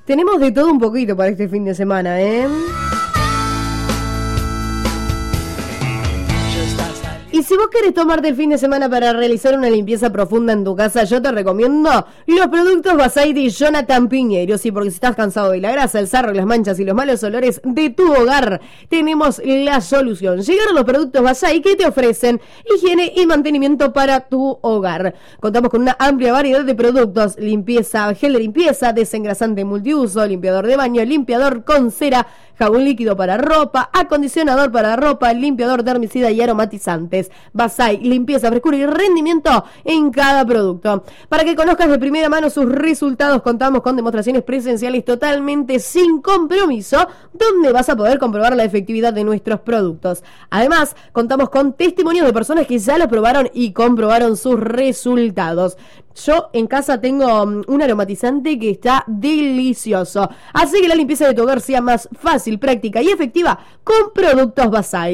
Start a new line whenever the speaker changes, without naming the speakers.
Tenemos de todo un poquito para este fin de semana, ¿eh? Y si vos querés tomarte el fin de semana para realizar una limpieza profunda en tu casa, yo te recomiendo los productos Basay de Jonathan Piñeiro. Sí, porque si estás cansado de la grasa, el sarro, las manchas y los malos olores de tu hogar, tenemos la solución. Llegaron los productos Basay que te ofrecen higiene y mantenimiento para tu hogar. Contamos con una amplia variedad de productos: limpieza, gel de limpieza, desengrasante multiuso, limpiador de baño, limpiador con cera, jabón líquido para ropa, acondicionador para ropa, limpiador de herbicida y aromatizantes. Basay, limpieza, frescura y rendimiento en cada producto. Para que conozcas de primera mano sus resultados, contamos con demostraciones presenciales totalmente sin compromiso, donde vas a poder comprobar la efectividad de nuestros productos. Además, contamos con testimonios de personas que ya lo probaron y comprobaron sus resultados. Yo en casa tengo un aromatizante que está delicioso. Así que la limpieza de tu hogar sea más fácil, práctica y efectiva con productos Basay.